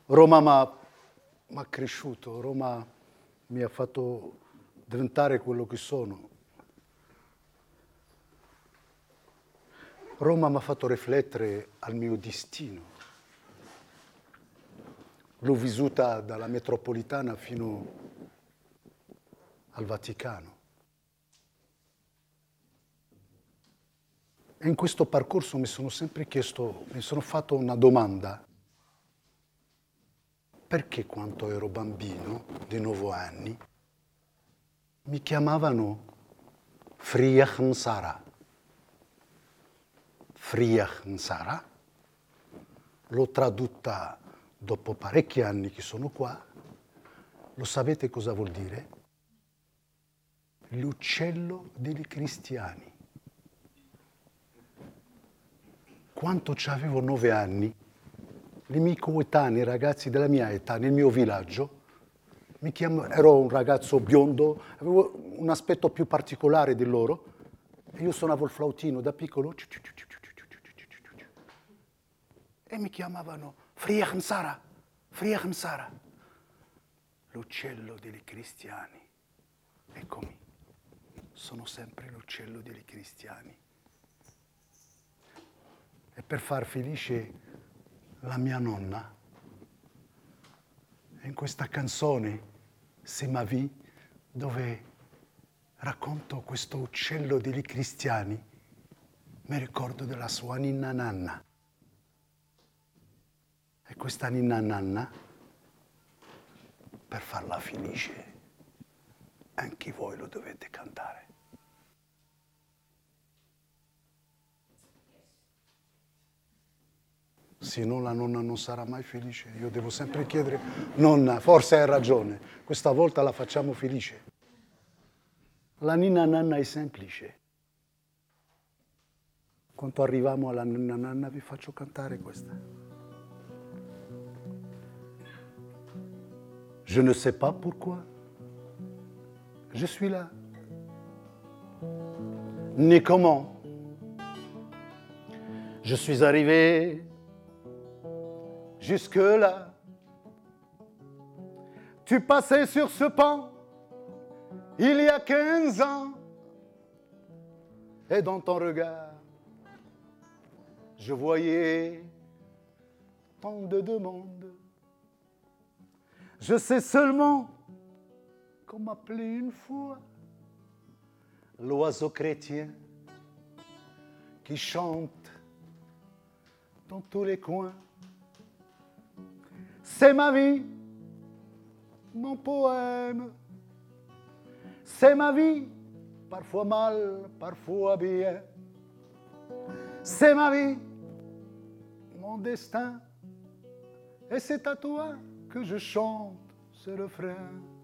Roma m'ha cresciuto, Roma mi ha fatto diventare quello che sono. Roma mi ha fatto riflettere al mio destino. L'ho vissuta dalla metropolitana fino al Vaticano. E in questo percorso mi sono sempre chiesto, mi sono fatto una domanda. Perché quando ero bambino, di 9 anni, mi chiamavano Friach Nsara? Friach Nsara, l'ho tradotta dopo parecchi anni che sono qua. Lo sapete cosa vuol dire? L'uccello dei cristiani. Quando avevo 9 anni, i miei coetanei, i ragazzi della mia età, nel mio villaggio, ero un ragazzo biondo, avevo un aspetto più particolare di loro, e io suonavo il flautino da piccolo, e mi chiamavano Friach Nsara, Friach Nsara, l'uccello dei cristiani. Eccomi, sono sempre l'uccello dei cristiani. E per far felice la mia nonna, in questa canzone, C'est ma vie, dove racconto questo uccello dei cristiani, mi ricordo della sua ninna nanna. E questa ninna nanna, per farla felice, anche voi lo dovete cantare. Se no la nonna non sarà mai felice. Io devo sempre chiedere, nonna, forse hai ragione, questa volta la facciamo felice. La ninna nanna è semplice. Quando arriviamo alla ninna nanna vi faccio cantare questa. Je ne sais pas pourquoi je suis là, ni comment je suis arrivé jusque-là. Tu passais sur ce pont il y a 15 ans, et dans ton regard, je voyais tant de demandes. Je sais seulement qu'on m'appelait une fois l'oiseau chrétien qui chante dans tous les coins. C'est ma vie, mon poème. C'est ma vie, parfois mal, parfois bien. C'est ma vie, mon destin. Et c'est à toi que je chante ce refrain.